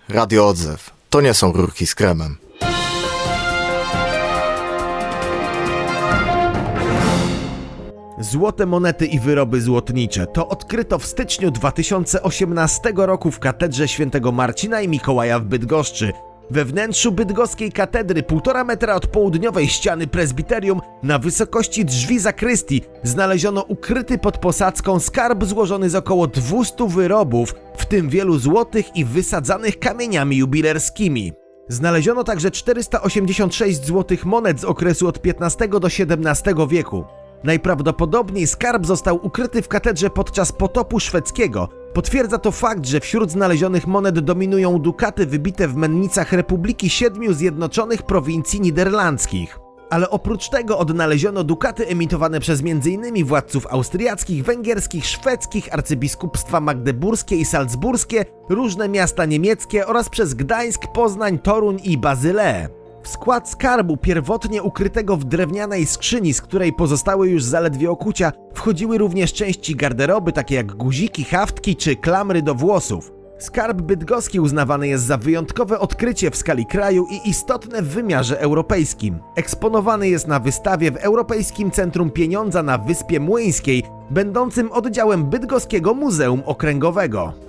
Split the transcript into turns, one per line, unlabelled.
Radio Odzew. To nie są rurki z kremem.
Złote monety i wyroby złotnicze to odkryto w styczniu 2018 roku w katedrze Świętego Marcina i Mikołaja w Bydgoszczy. We wnętrzu bydgoskiej katedry 1,5 metra od południowej ściany prezbiterium na wysokości drzwi zakrystii znaleziono ukryty pod posadzką skarb złożony z około 200 wyrobów, w tym wielu złotych i wysadzanych kamieniami jubilerskimi. Znaleziono także 486 złotych monet z okresu od XV do XVII wieku. Najprawdopodobniej skarb został ukryty w katedrze podczas potopu szwedzkiego. Potwierdza to fakt, że wśród znalezionych monet dominują dukaty wybite w mennicach Republiki 7 Zjednoczonych Prowincji Niderlandzkich. Ale oprócz tego odnaleziono dukaty emitowane przez m.in. władców austriackich, węgierskich, szwedzkich, arcybiskupstwa magdeburskie i salzburskie, różne miasta niemieckie oraz przez Gdańsk, Poznań, Toruń i Bazyleę. W skład skarbu pierwotnie ukrytego w drewnianej skrzyni, z której pozostały już zaledwie okucia, wchodziły również części garderoby, takie jak guziki, haftki czy klamry do włosów. Skarb bydgoski uznawany jest za wyjątkowe odkrycie w skali kraju i istotne w wymiarze europejskim. Eksponowany jest na wystawie w Europejskim Centrum Pieniądza na Wyspie Młyńskiej, będącym oddziałem Bydgoskiego Muzeum Okręgowego.